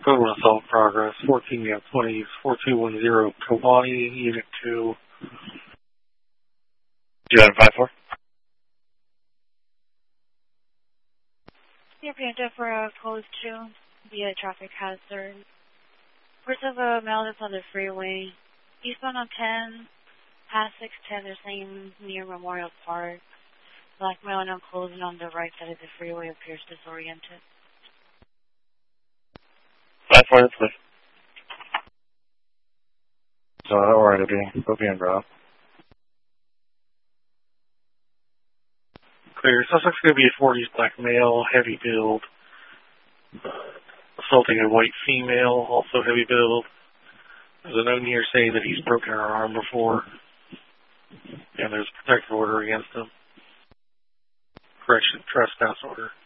Total assault progress, 14 20s, 4210, Kawani, Unit 2. Do you have 5-4? You're preempted for a close 2 via traffic hazard. First of a male that's on the freeway. Eastbound on 10, past 610, they're saying near Memorial Park. Black male and closing on the right side of the freeway appears disoriented. 5-4, that's clear. Alright, it'll be en route. Clear. Suspect's going to be a 40s black male, heavy build. Assaulting a white female, also heavy build. There's a note here saying that he's broken her arm before. And there's a protective order against him. Correction, trespass order.